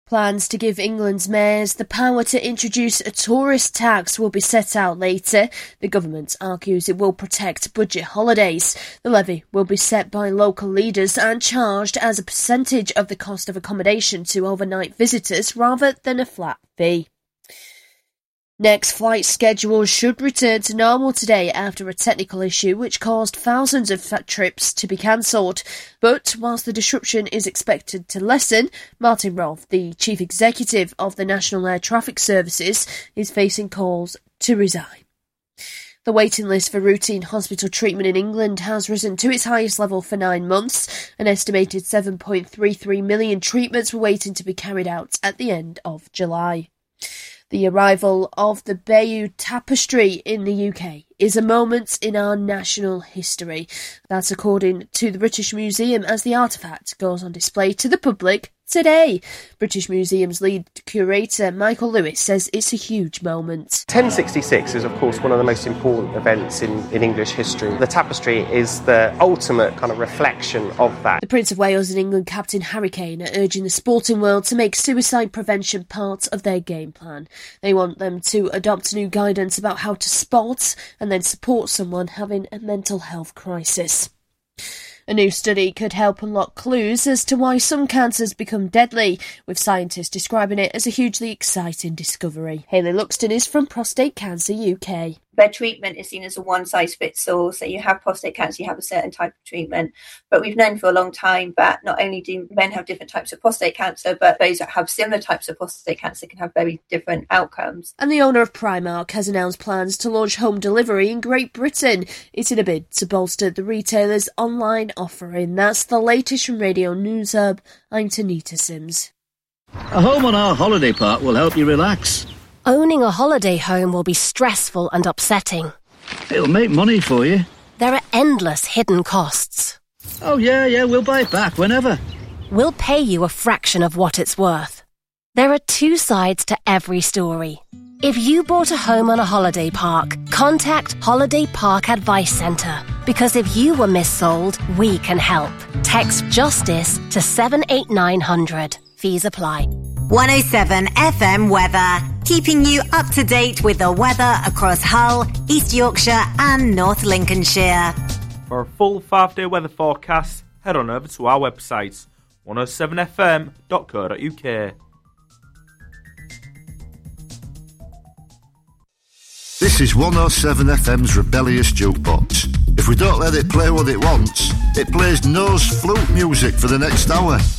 Plans to give England's mayors the power to introduce a tourist tax will be set out later. The government argues it will protect budget holidays. The levy will be set by local leaders and charged as a percentage of the cost of accommodation to overnight visitors rather than a flat fee. Next flight schedules should return to normal today after a technical issue which caused thousands of trips to be cancelled. But whilst the disruption is expected to lessen, Martin Roth, the chief executive of the National Air Traffic Services, is facing calls to resign. The waiting list for routine hospital treatment in England has risen to its highest level for 9 months. An estimated 7.33 million treatments were waiting to be carried out at the end of July. The arrival of the Bayeux Tapestry in the UK is a moment in our national history. That's according to the British Museum, as the artefact goes on display to the public today. British Museum's lead curator Michael Lewis says it's a huge moment. 1066 is of course one of the most important events in English history. The tapestry is the ultimate kind of reflection of that. The Prince of Wales and England captain Harry Kane are urging the sporting world to make suicide prevention part of their game plan. They want them to adopt new guidance about how to spot and then support someone having a mental health crisis. A new study could help unlock clues as to why some cancers become deadly, with scientists describing it as a hugely exciting discovery. Hayley Luxton is from Prostate Cancer UK. Where treatment is seen as a one-size-fits-all, so you have prostate cancer, you have a certain type of treatment. But we've known for a long time that not only do men have different types of prostate cancer, but those that have similar types of prostate cancer can have very different outcomes. And the owner of Primark has announced plans to launch home delivery in Great Britain. It's in a bid to bolster the retailer's online offering. That's the latest from Radio News Hub. I'm Tanita Sims. A home on our holiday park will help you relax. Owning a holiday home will be stressful and upsetting. It'll make money for you. There are endless hidden costs. Oh, yeah, we'll buy it back whenever. We'll pay you a fraction of what it's worth. There are two sides to every story. If you bought a home on a holiday park, contact Holiday Park Advice Centre. Because if you were missold, we can help. Text JUSTICE to 78900. Fees apply. 107 FM weather, keeping you up to date with the weather across Hull, East Yorkshire and North Lincolnshire. For a full 5-day weather forecast, head on over to our website, 107fm.co.uk. This is 107 FM's Rebellious Jukebox. If we don't let it play what it wants, it plays Nose flute music for the next hour.